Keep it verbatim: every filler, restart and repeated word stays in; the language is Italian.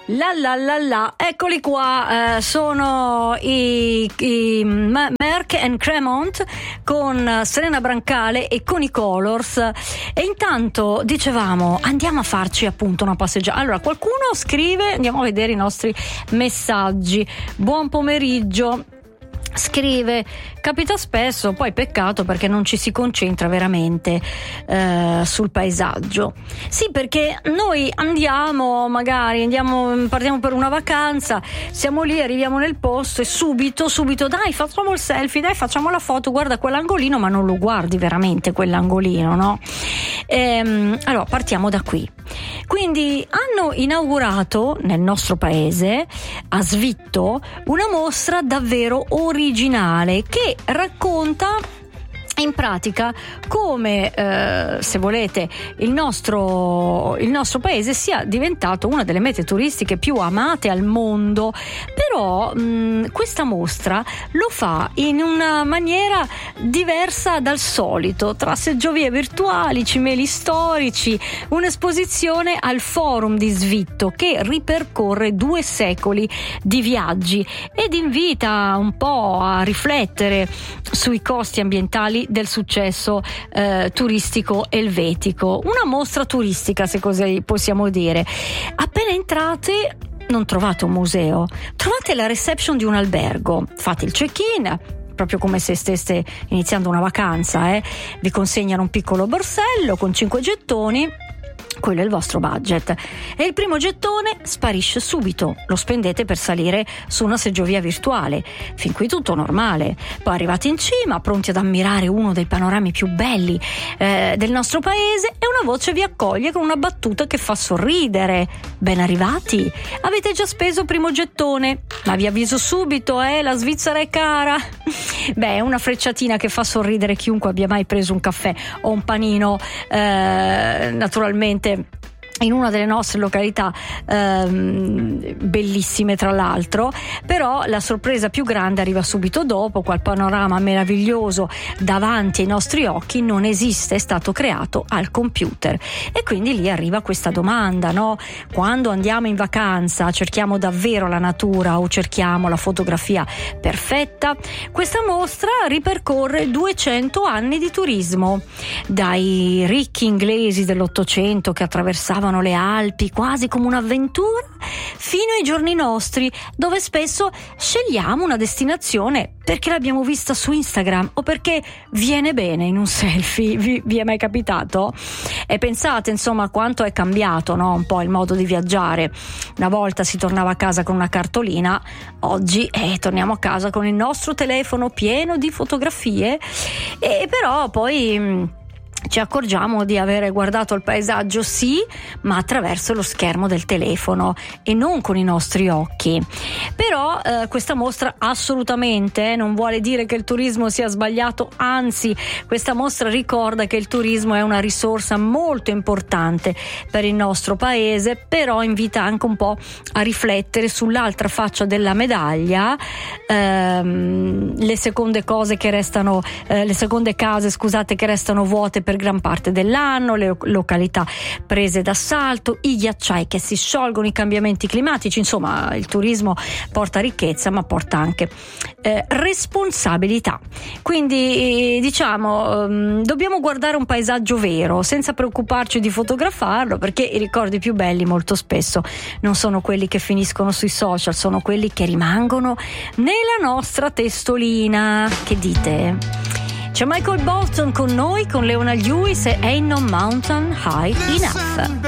La la la la, eccoli qua, eh, sono i, i Merck and Cremont con Serena Brancale e con i Colors. E intanto dicevamo andiamo a farci appunto una passeggiata. Allora qualcuno scrive, andiamo a vedere i nostri messaggi. Buon pomeriggio. Scrive, capita spesso, poi peccato perché non ci si concentra veramente eh, sul paesaggio. Sì, perché noi andiamo, magari andiamo, partiamo per una vacanza, siamo lì, arriviamo nel posto e subito, subito, dai facciamo il selfie, dai facciamo la foto, guarda quell'angolino, ma non lo guardi veramente quell'angolino, no? Ehm, allora partiamo da qui. Quindi hanno inaugurato nel nostro paese, a Svitto, una mostra davvero originale che racconta in pratica come eh, se volete il nostro il nostro paese sia diventato una delle mete turistiche più amate al mondo. Però mh, questa mostra lo fa in una maniera diversa dal solito, tra seggiovie virtuali, cimeli storici, un'esposizione al Forum di Svitto che ripercorre due secoli di viaggi ed invita un po' a riflettere sui costi ambientali del successo eh, turistico elvetico. Una mostra turistica, se così possiamo dire. Appena entrate non trovate un museo, trovate la reception di un albergo, fate il check-in proprio come se steste iniziando una vacanza, eh. Vi consegnano un piccolo borsello con cinque gettoni. Quello è il vostro budget e il primo gettone sparisce subito, lo spendete per salire su una seggiovia virtuale. Fin qui tutto normale. Poi arrivate in cima, pronti ad ammirare uno dei panorami più belli eh, del nostro paese, e una voce vi accoglie con una battuta che fa sorridere. Ben arrivati, avete già speso il primo gettone, ma vi avviso subito, eh, la Svizzera è cara. Beh, è una frecciatina che fa sorridere chiunque abbia mai preso un caffè o un panino, eh, naturalmente in una delle nostre località ehm, bellissime tra l'altro. Però la sorpresa più grande arriva subito dopo. Quel panorama meraviglioso davanti ai nostri occhi non esiste, è stato creato al computer. E quindi lì arriva questa domanda, no? Quando andiamo in vacanza cerchiamo davvero la natura o cerchiamo la fotografia perfetta? Questa mostra ripercorre duecento anni di turismo, dai ricchi inglesi dell'Ottocento che attraversavano le Alpi quasi come un'avventura, fino ai giorni nostri, dove spesso scegliamo una destinazione perché l'abbiamo vista su Instagram o perché viene bene in un selfie. Vi, vi è mai capitato? E pensate insomma quanto è cambiato, no? Un po' il modo di viaggiare. Una volta si tornava a casa con una cartolina, oggi eh, torniamo a casa con il nostro telefono pieno di fotografie, e però poi ci accorgiamo di avere guardato il paesaggio, sì, ma attraverso lo schermo del telefono e non con i nostri occhi. Però eh, questa mostra assolutamente non vuole dire che il turismo sia sbagliato, anzi questa mostra ricorda che il turismo è una risorsa molto importante per il nostro paese, però invita anche un po' a riflettere sull'altra faccia della medaglia, ehm, le seconde cose che restano, eh, le seconde case, scusate, che restano vuote per gran parte dell'anno, le località prese d'assalto, i ghiacciai che si sciolgono, i cambiamenti climatici. Insomma, il turismo porta ricchezza, ma porta anche eh, responsabilità. Quindi diciamo um, dobbiamo guardare un paesaggio vero senza preoccuparci di fotografarlo, perché i ricordi più belli molto spesso non sono quelli che finiscono sui social, sono quelli che rimangono nella nostra testolina. Che dite? C'è Michael Bolton con noi, con Leona Lewis e Ain't No Mountain High Enough.